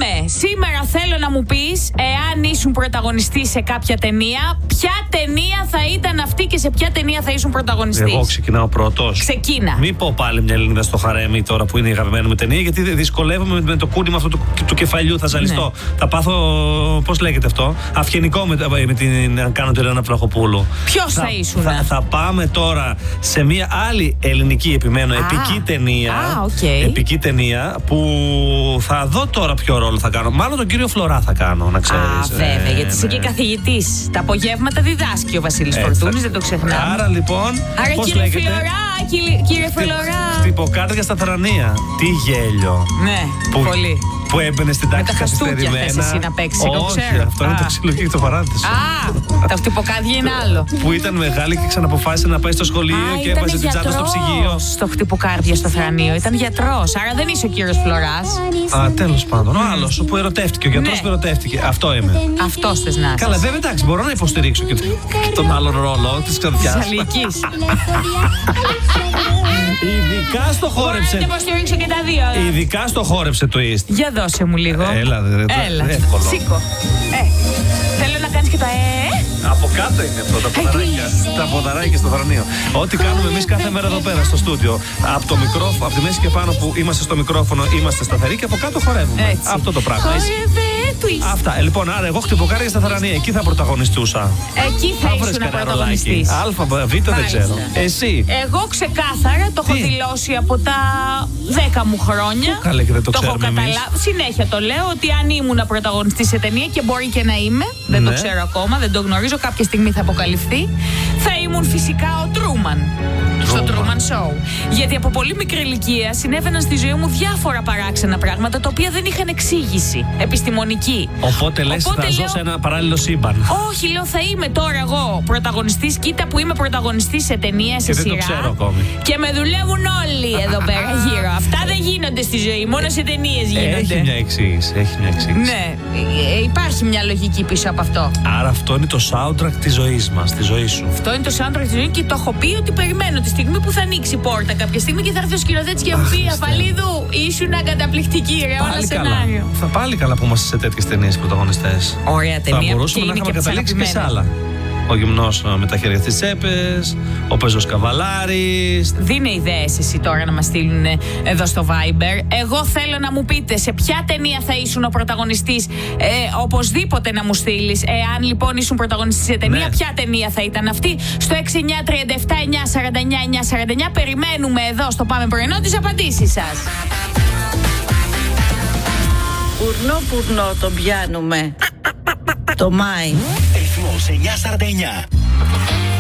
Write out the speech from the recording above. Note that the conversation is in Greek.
Πάμε. Σήμερα θέλω να μου πεις, εάν ήσουν πρωταγωνιστής σε κάποια ταινία, ποια ταινία θα ήταν αυτή και σε ποια ταινία θα ήσουν πρωταγωνιστής. Εγώ ξεκινάω πρώτος. Ξεκίνα. Μην πω πάλι μια Ελληνίδα στο χαρέμι τώρα που είναι η αγαπημένη μου ταινία, γιατί δυσκολεύομαι με το κούνημα αυτό του κεφαλιού. Θα ζαλιστώ. Ναι. Θα πάθω. Πώς λέγεται αυτό? Αυγενικό με την κάνω την Ελένα Βλαχοπούλου. Ποιος θα ήσουν? Θα πάμε τώρα σε μια άλλη ελληνική, επιμένω, επική ταινία. Επική ταινία που θα δω τώρα ποιο ρόλο θα κάνω. Μάλλον τον κύριο Φλωρά θα κάνω, να ξέρεις. Βέβαια, γιατί είσαι και καθηγητής. Τα απογεύματα διδάσκει ο Βασίλης Φορτούνης, δεν το ξεχνάμε. Άρα λοιπόν. Άρα κύριε Φλωρά, κύριε Φλωρά. Χτυποκάρδια στα θρανία. Τι γέλιο. Ναι, πολύ. Που έμπαινε στην τάξη καθυστερημένα. Με τα χαστούκια θες εσύ να παίξεις, εγώ ξέρω. Όχι, αυτό είναι το ξυλοκύκι το παράδεισο. Τα χτυποκάρδια είναι άλλο. Που ήταν μεγάλη και ξαναποφάσισε να πάει στο σχολείο και έβαζε την τσάντα στο ψυγείο. Στο χτυποκάρδια στο θρανίο, ήταν γιατρός. Άρα δεν είσαι ο κύριος Φλωράς. Τέλος πάντων. Ο άλλος που ερωτεύτηκε, ο γιατρός που ερωτεύτηκε. Αυτό είμαι. Αυτός θες να είσαι. Καλά, βέβαια, εντάξει, μπορώ να υποστηρίξω και τον άλλον ρόλο της καρδιάς. Της Αλικής. Ειδικά στο χόρεψε. Μπορώ να υποστηρίξω και τα δύο. Ειδικά στο χόρεψε το East. Για δώσε μου λίγο. Έλα. Εύκολο. Σήκω. Θέλω να κάνεις και τα Από κάτω είναι αυτό, τα ποδαράκια στο θρανίο. Ό,τι κάνουμε εμείς κάθε μέρα εδώ πέρα στο στούντιο. Από το μικρόφωνο, από τη μέση και πάνω που είμαστε στο μικρόφωνο, είμαστε σταθεροί και από κάτω χορεύουμε. Έτσι. Αυτό το πράγμα. Αυτά. Λοιπόν, άρα εγώ χτυποκάρια στα θρανία. Εκεί θα πρωταγωνιστούσα. Εκεί θα ήσουν πρωταγωνιστής. Α, Β, δεν ξέρω. Εσύ. Εγώ ξεκάθαρα το έχω δηλώσει από τα 10 μου χρόνια. Καλέ και δεν το έχω καταλάβει. Συνέχεια το λέω ότι αν ήμουν πρωταγωνιστής σε ταινία, και μπορεί και να είμαι, δεν το ξέρω ακόμα, δεν το γνωρίζω, κάποια στιγμή θα αποκαλυφθεί, θα ήμουν φυσικά ο Τρούμαν. Στο Truman Show. Γιατί από πολύ μικρή ηλικία συνέβαιναν στη ζωή μου διάφορα παράξενα πράγματα τα οποία δεν είχαν εξήγηση επιστημονική. Οπότε λες θα ζω σε ένα παράλληλο σύμπαν. Όχι, λέω θα είμαι τώρα εγώ πρωταγωνιστής. Κοίτα που είμαι πρωταγωνιστής σε ταινία, σε σειρά. Δεν το ξέρω ακόμη. Και με δουλεύουν όλοι εδώ πέρα γύρω. Αυτά δεν γίνονται στη ζωή, μόνο σε ταινίες γίνονται. Έχει μια εξήγηση. Ναι, υπάρχει μια λογική πίσω από αυτό. Άρα αυτό είναι το soundtrack της ζωής μας, τη ζωή σου. Αυτό είναι το soundtrack της ζωής και το έχω πει ότι περιμένω τη στιγμή που θα ανοίξει η πόρτα κάποια στιγμή και θα έρθει ο σκηνοθέτης και μου πει Αφαλίδου, ήσουν καταπληκτική, ρε, όλα σενάριο. Θα πάλι καλά που είμαστε σε τέτοιες ταινίες πρωταγωνιστές. Ωραία ταινία. Θα μπορούσαμε να είχαμε καταλήξει και σε άλλα. Ο γυμνός με τα χέρια στις τσέπες, ο πεζός καβαλάρης. Δίνε ιδέες εσύ τώρα να μας στείλουν εδώ στο Viber. Εγώ θέλω να μου πείτε σε ποια ταινία θα ήσουν ο πρωταγωνιστής. Οπωσδήποτε να μου στείλεις. Αν λοιπόν ήσουν πρωταγωνιστής σε ταινία, ποια ταινία θα ήταν αυτή? Στο 6937-949-949 περιμένουμε εδώ στο Πάμε Πρωινό τις απαντήσεις σας. Πουρνό τον πιάνουμε. Το Μάη. Ρυθμός 949.